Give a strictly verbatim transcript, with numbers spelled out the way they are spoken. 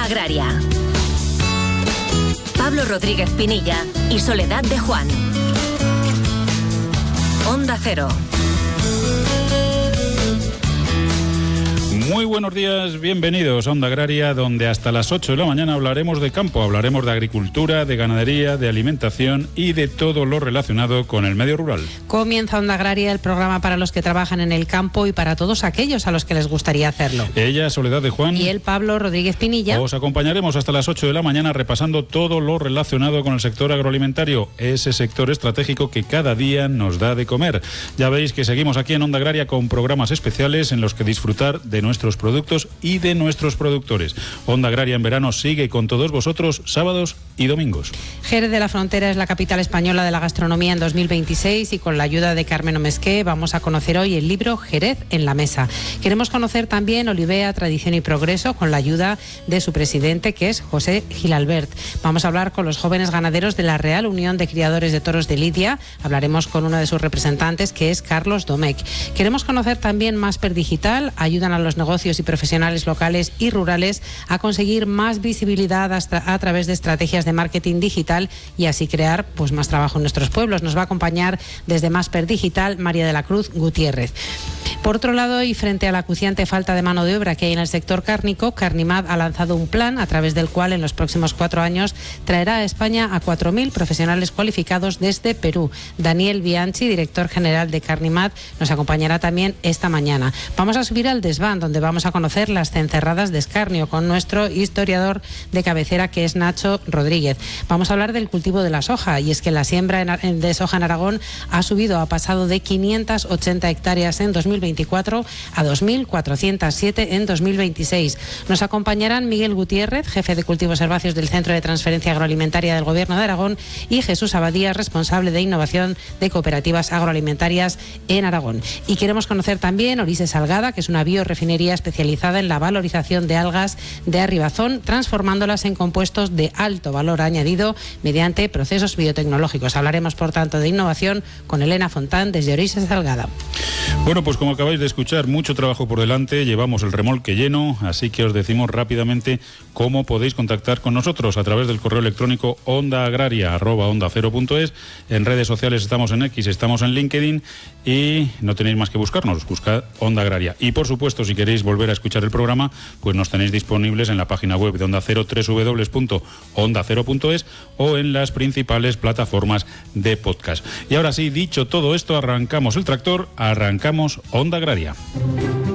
Onda Agraria. Pablo Rodríguez Pinilla y Soledad de Juan. Onda Cero. Muy buenos días, bienvenidos a Onda Agraria, donde hasta las ocho de la mañana hablaremos de campo, hablaremos de agricultura, de ganadería, de alimentación y de todo lo relacionado con el medio rural. Comienza Onda Agraria, el programa para los que trabajan en el campo y para todos aquellos a los que les gustaría hacerlo. Ella, Soledad de Juan. Y él, Pablo Rodríguez Pinilla. Os acompañaremos hasta las ocho de la mañana repasando todo lo relacionado con el sector agroalimentario, ese sector estratégico que cada día nos da de comer. Ya veis que seguimos aquí en Onda Agraria con programas especiales en los que disfrutar de nuestro nuestros productos y de nuestros productores. Onda Agraria en verano sigue con todos vosotros sábados y domingos. Jerez de la Frontera es la capital española de la gastronomía en dos mil veintiséis y con la ayuda de Carmen Omesqué vamos a conocer hoy el libro Jerez en la mesa. Queremos conocer también Olivea, Tradición y Progreso con la ayuda de su presidente, que es José Gilalbert. Vamos a hablar con los jóvenes ganaderos de la Real Unión de Criadores de Toros de Lidia. Hablaremos con uno de sus representantes, que es Carlos Domecq. Queremos conocer también Masper Digital. Ayudan a los negocios y profesionales locales y rurales a conseguir más visibilidad hasta a través de estrategias de marketing digital y así crear pues más trabajo en nuestros pueblos. Nos va a acompañar desde Masper Digital María de la Cruz Gutiérrez. Por otro lado, y frente a la acuciante falta de mano de obra que hay en el sector cárnico, Carnimad ha lanzado un plan a través del cual en los próximos cuatro años traerá a España a cuatro mil profesionales cualificados desde Perú. Daniel Bianchi, director general de Carnimad, nos acompañará también esta mañana. Vamos a subir al desván, donde vamos a conocer las cencerradas de escarnio con nuestro historiador de cabecera, que es Nacho Rodríguez. Vamos a hablar del cultivo de la soja, y es que la siembra de soja en Aragón ha subido, ha pasado de quinientas ochenta hectáreas en dos mil veinticuatro a dos mil cuatrocientas siete en dos mil veintiséis. Nos acompañarán Miguel Gutiérrez, jefe de cultivos herbáceos del Centro de Transferencia Agroalimentaria del Gobierno de Aragón, y Jesús Abadía, responsable de innovación de cooperativas agroalimentarias en Aragón. Y queremos conocer también Orice Salgada, que es una biorefinería especializada en la valorización de algas de Arribazón, transformándolas en compuestos de alto valor añadido mediante procesos biotecnológicos. Hablaremos, por tanto, de innovación con Elena Fontán desde Orice Salgada. Bueno, pues como acabáis de escuchar, mucho trabajo por delante, llevamos el remolque lleno, así que os decimos rápidamente cómo podéis contactar con nosotros a través del correo electrónico ondaagraria arroba onda cero punto es. En redes sociales estamos en X, estamos en LinkedIn y no tenéis más que buscarnos, buscad Onda Agraria. Y por supuesto, si queréis volver a escuchar el programa, pues nos tenéis disponibles en la página web de Onda Cero, doble u doble u doble u punto onda cero punto es, o en las principales plataformas de podcast. Y ahora sí, dicho todo esto, arrancamos el tractor, arrancamos Onda Agraria.